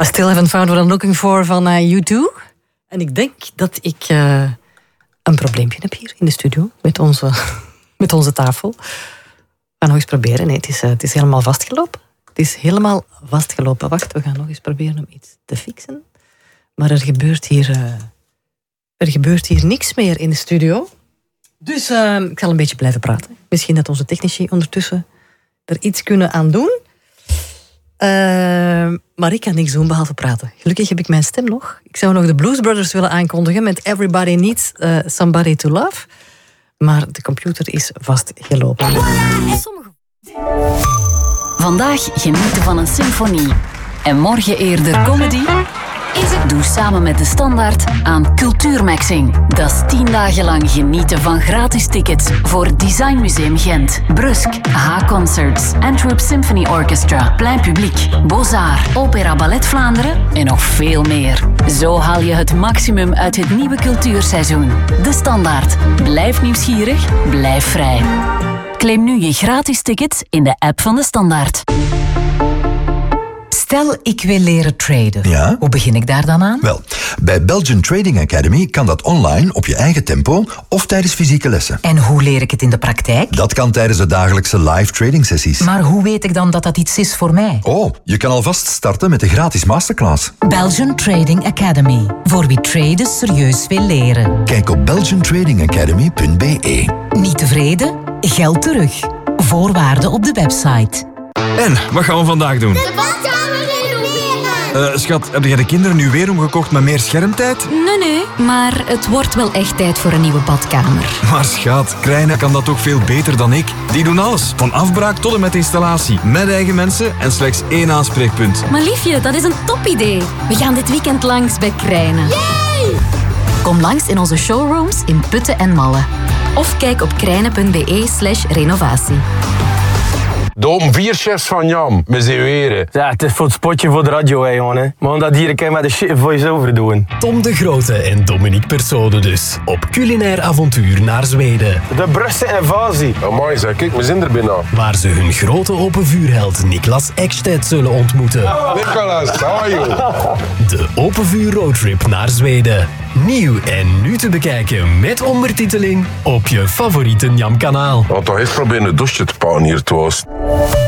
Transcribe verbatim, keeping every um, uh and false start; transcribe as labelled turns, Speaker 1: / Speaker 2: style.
Speaker 1: I still haven't found what I'm looking for van uh, U twee. En ik denk dat ik uh, een probleempje heb hier in de studio met onze, met onze tafel. We gaan nog eens proberen. Nee, het is, uh, het is helemaal vastgelopen. Het is helemaal vastgelopen. Wacht, we gaan nog eens proberen om iets te fixen. Maar er gebeurt hier, uh, er gebeurt hier niks meer in de studio. Dus uh, ik zal een beetje blijven praten. Misschien dat onze technici ondertussen er iets kunnen aan doen. Uh, maar ik kan niks doen behalve praten. Gelukkig heb ik mijn stem nog. Ik zou nog de Blues Brothers willen aankondigen met Everybody Needs uh, Somebody to Love. Maar de computer is vastgelopen.
Speaker 2: Vandaag genieten van een symfonie. En morgen eerder comedy. Doe samen met De Standaard aan Cultuurmaxing. Dat is tien dagen lang genieten van gratis tickets voor Design Museum Gent, Brusk, H-Concerts, Antwerp Symphony Orchestra, Plein Publiek, Beaux-Arts, Opera Ballet Vlaanderen en nog veel meer. Zo haal je het maximum uit het nieuwe cultuurseizoen. De Standaard. Blijf nieuwsgierig, blijf vrij. Claim nu je gratis tickets in de app van De Standaard.
Speaker 3: Stel, ik wil leren traden.
Speaker 4: Ja?
Speaker 3: Hoe begin ik daar dan aan?
Speaker 4: Wel, bij Belgian Trading Academy kan dat online, op je eigen tempo of tijdens fysieke lessen.
Speaker 3: En hoe leer ik het in de praktijk?
Speaker 4: Dat kan tijdens de dagelijkse live trading sessies.
Speaker 3: Maar hoe weet ik dan dat dat iets is voor mij?
Speaker 4: Oh, je kan alvast starten met de gratis masterclass.
Speaker 3: Belgian Trading Academy. Voor wie traden serieus wil leren.
Speaker 4: Kijk op belgian trading academy punt b e.
Speaker 3: Niet tevreden? Geld terug. Voorwaarden op de website.
Speaker 5: En, wat gaan we vandaag doen?
Speaker 6: De badkamer renoveren!
Speaker 5: Uh, schat, heb jij de kinderen nu weer omgekocht met meer schermtijd?
Speaker 2: Nee, nee, maar het wordt wel echt tijd voor een nieuwe badkamer.
Speaker 5: Maar schat, Krijnen kan dat toch veel beter dan ik? Die doen alles, van afbraak tot en met installatie. Met eigen mensen en slechts één aanspreekpunt.
Speaker 2: Maar liefje, dat is een topidee. We gaan dit weekend langs bij Krijnen.
Speaker 6: Yay!
Speaker 2: Kom langs in onze showrooms in Putten en Malle. Of kijk op krijnen punt b e slash renovatie.
Speaker 7: De vier chefs van Jam, met z'n weren.
Speaker 8: Ja, het is voor het spotje voor de radio, hè, jongen. Maar dat hier kan je met de shit voice-over doen.
Speaker 9: Tom de Grote en Dominique Persode dus. Op culinair avontuur naar Zweden.
Speaker 8: De Brusselse invasie.
Speaker 7: Amai, zeg, kijk, we zijn er bijna.
Speaker 9: Waar ze hun grote open vuurheld Niklas Ekstedt zullen ontmoeten.
Speaker 7: Nicolas, how are you?
Speaker 9: De open vuur roadtrip naar Zweden. Nieuw en nu te bekijken met ondertiteling op je favoriete Njam-kanaal.
Speaker 7: Want toch eens proberen een douche te pakken hier, Toost.